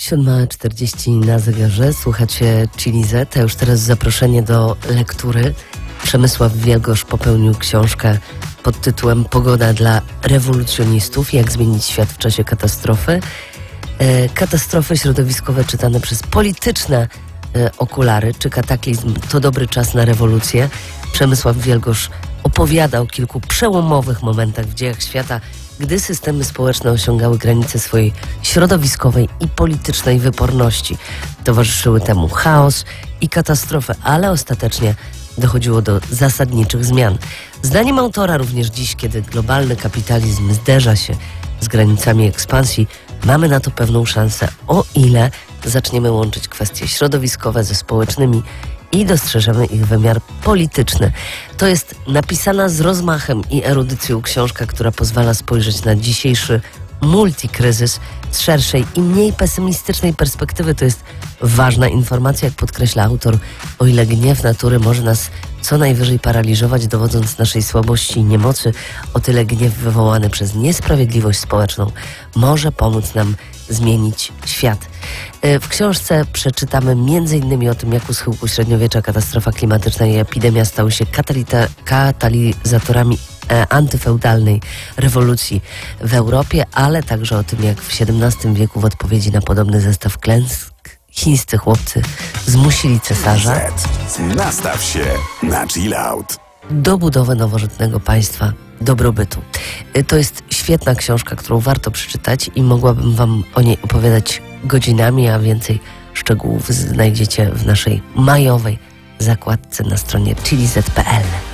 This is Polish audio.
7:40 na zegarze. Słuchacie Chili Z, a już teraz zaproszenie do lektury. Przemysław Wielgosz popełnił książkę pod tytułem Pogoda dla rewolucjonistów. Jak zmienić świat w czasie katastrofy. Katastrofy środowiskowe czytane przez polityczne okulary. Czy kataklizm to dobry czas na rewolucję? Przemysław Wielgosz opowiada o kilku przełomowych momentach w dziejach świata, gdy systemy społeczne osiągały granice swojej środowiskowej i politycznej wyporności. Towarzyszyły temu chaos i katastrofy, ale ostatecznie dochodziło do zasadniczych zmian. Zdaniem autora również dziś, kiedy globalny kapitalizm zderza się z granicami ekspansji, mamy na to pewną szansę, o ile zaczniemy łączyć kwestie środowiskowe ze społecznymi i dostrzeżemy ich wymiar polityczny. To jest napisana z rozmachem i erudycją książka, która pozwala spojrzeć na dzisiejszy multikryzys z szerszej i mniej pesymistycznej perspektywy. To jest ważna informacja, jak podkreśla autor. O ile gniew natury może nas co najwyżej paraliżować, dowodząc naszej słabości i niemocy, o tyle gniew wywołany przez niesprawiedliwość społeczną może pomóc nam zmienić świat. W książce przeczytamy m.in. o tym, jak u schyłku średniowiecza katastrofa klimatyczna i epidemia stały się katalizatorami antyfeudalnej rewolucji w Europie, ale także o tym, jak w XVII wieku w odpowiedzi na podobny zestaw klęsk chińscy chłopcy zmusili cesarza nastaw się na chill out. do budowy nowożytnego państwa dobrobytu. To jest świetna książka, którą warto przeczytać i mogłabym wam o niej opowiadać godzinami, a więcej szczegółów znajdziecie w naszej majowej zakładce na stronie chiliz.pl.